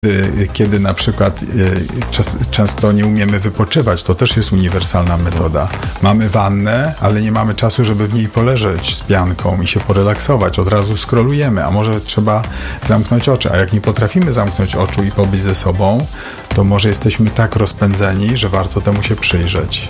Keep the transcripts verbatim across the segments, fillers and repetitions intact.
Kiedy na przykład czas, często nie umiemy wypoczywać, to też jest uniwersalna metoda. Mamy wannę, ale nie mamy czasu, żeby w niej poleżeć z pianką i się porelaksować. Od razu scrollujemy, a może trzeba zamknąć oczy. A jak nie potrafimy zamknąć oczu i pobyć ze sobą, to może jesteśmy tak rozpędzeni, że warto temu się przyjrzeć.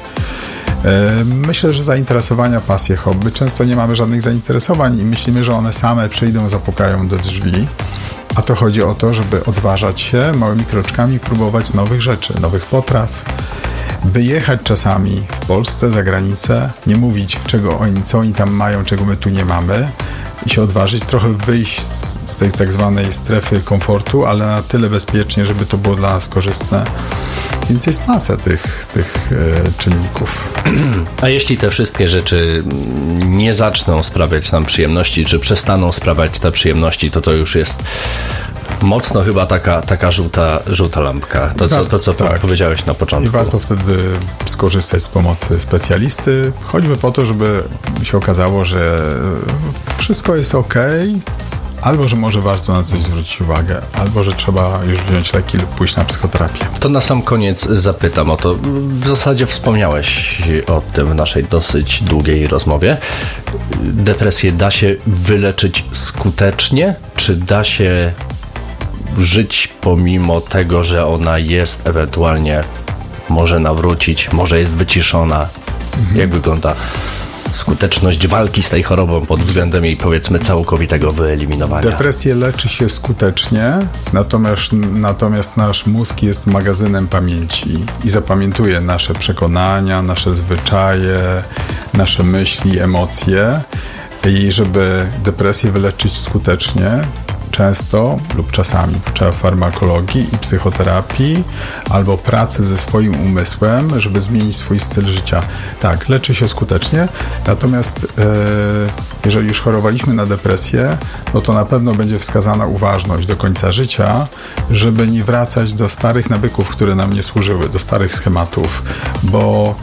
Myślę, że zainteresowania, pasje, hobby, często nie mamy żadnych zainteresowań i myślimy, że one same przyjdą, zapukają do drzwi. A to chodzi o to, żeby odważać się małymi kroczkami, próbować nowych rzeczy, nowych potraw, wyjechać czasami w Polsce, za granicę, nie mówić, czego oni, co oni tam mają, czego my tu nie mamy i się odważyć, trochę wyjść z, z tej tak zwanej strefy komfortu, ale na tyle bezpiecznie, żeby to było dla nas korzystne. Więc jest masa tych, tych e, czynników. A jeśli te wszystkie rzeczy nie zaczną sprawiać nam przyjemności, czy przestaną sprawiać te przyjemności, to to już jest mocno chyba taka, taka żółta, żółta lampka. To, co, to, co tak powiedziałeś na początku. I warto wtedy skorzystać z pomocy specjalisty, choćby po to, żeby się okazało, że wszystko jest okej, albo że może warto na coś zwrócić uwagę, albo że trzeba już wziąć leki lub pójść na psychoterapię. To na sam koniec zapytam o to. W zasadzie wspomniałeś o tym w naszej dosyć długiej rozmowie. Depresję da się wyleczyć skutecznie, czy da się żyć pomimo tego, że ona jest, ewentualnie może nawrócić, może jest wyciszona? Mhm. Jak wygląda skuteczność walki z tej chorobą pod względem jej, powiedzmy, całkowitego wyeliminowania? Depresję leczy się skutecznie, natomiast, natomiast nasz mózg jest magazynem pamięci i zapamiętuje nasze przekonania, nasze zwyczaje, nasze myśli, emocje. I żeby depresję wyleczyć skutecznie, często lub czasami potrzeba farmakologii i psychoterapii albo pracy ze swoim umysłem, żeby zmienić swój styl życia. Tak, leczy się skutecznie, natomiast e, jeżeli już chorowaliśmy na depresję, no to na pewno będzie wskazana uważność do końca życia, żeby nie wracać do starych nawyków, które nam nie służyły, do starych schematów, bo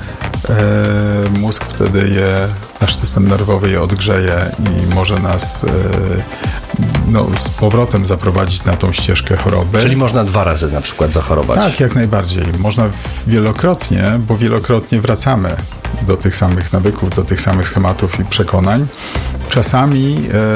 e, mózg wtedy je, nasz system nerwowy je odgrzeje i może nas e, no, z powrotem zaprowadzić na tą ścieżkę choroby. Czyli można dwa razy na przykład zachorować? Tak, jak najbardziej. Można wielokrotnie, bo wielokrotnie wracamy do tych samych nawyków, do tych samych schematów i przekonań. Czasami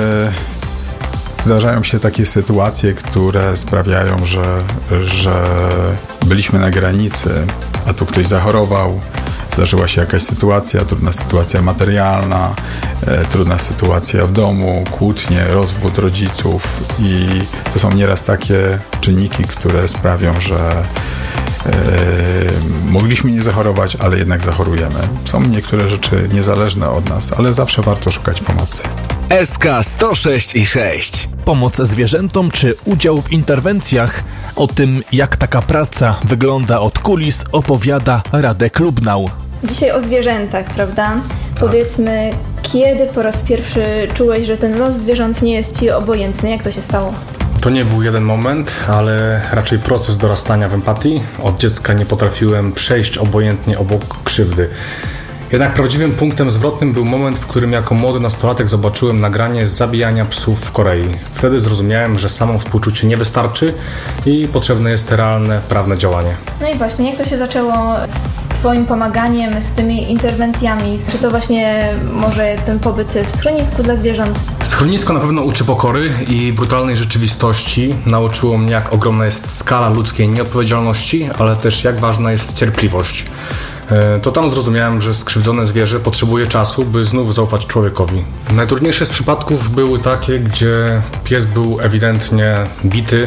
e, zdarzają się takie sytuacje, które sprawiają, że, że byliśmy na granicy, a tu ktoś zachorował, zdarzyła się jakaś sytuacja, trudna sytuacja materialna, e, trudna sytuacja w domu, kłótnie, rozwód rodziców i to są nieraz takie czynniki, które sprawią, że e, mogliśmy nie zachorować, ale jednak zachorujemy. Są niektóre rzeczy niezależne od nas, ale zawsze warto szukać pomocy. S K sto sześć i sześć. Pomoc zwierzętom czy udział w interwencjach? O tym, jak taka praca wygląda od kulis, opowiada Radek Lubnał. Dzisiaj o zwierzętach, prawda? Tak. Powiedzmy, kiedy po raz pierwszy czułeś, że ten los zwierząt nie jest ci obojętny? Jak to się stało? To nie był jeden moment, ale raczej proces dorastania w empatii. Od dziecka nie potrafiłem przejść obojętnie obok krzywdy. Jednak prawdziwym punktem zwrotnym był moment, w którym jako młody nastolatek zobaczyłem nagranie z zabijania psów w Korei. Wtedy zrozumiałem, że samo współczucie nie wystarczy i potrzebne jest realne, prawne działanie. No i właśnie, jak to się zaczęło z twoim pomaganiem, z tymi interwencjami? Czy to właśnie może ten pobyt w schronisku dla zwierząt? Schronisko na pewno uczy pokory i brutalnej rzeczywistości. Nauczyło mnie, jak ogromna jest skala ludzkiej nieodpowiedzialności, ale też jak ważna jest cierpliwość. To tam zrozumiałem, że skrzywdzone zwierzę potrzebuje czasu, by znów zaufać człowiekowi. Najtrudniejsze z przypadków były takie, gdzie pies był ewidentnie bity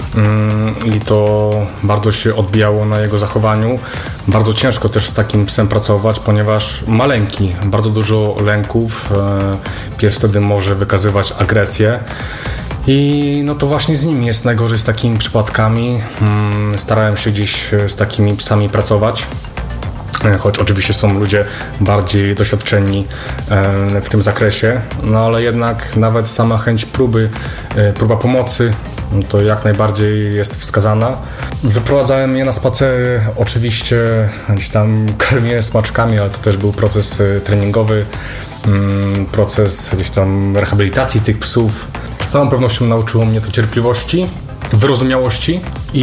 i to bardzo się odbijało na jego zachowaniu. Bardzo ciężko też z takim psem pracować, ponieważ maleńki, bardzo dużo lęków, pies wtedy może wykazywać agresję. I no to właśnie z nimi jest najgorzej, z takimi przypadkami. Starałem się gdzieś z takimi psami pracować. Choć oczywiście są ludzie bardziej doświadczeni w tym zakresie, no ale jednak nawet sama chęć próby, próba pomocy, to jak najbardziej jest wskazana. Wyprowadzałem je na spacery, oczywiście gdzieś tam karmię smaczkami, ale to też był proces treningowy, proces gdzieś tam rehabilitacji tych psów. Z całą pewnością nauczyło mnie to cierpliwości wyrozumiałości i